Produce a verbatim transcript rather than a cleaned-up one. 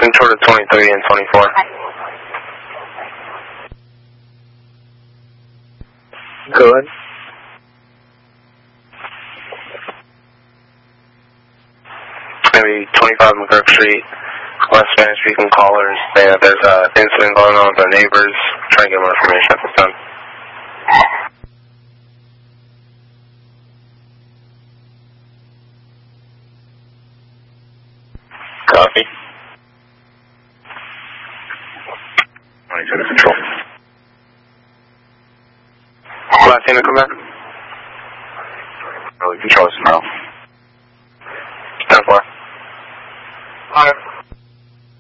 Control to twenty-three and twenty-four. Good. Maybe twenty-five McGurk Street, West Spanish speaking callers. Yeah, there's an uh, incident going on with their neighbors. Trying to get more information at this time. Copy. twenty-two to control. Last thing to come back? Early control tomorrow.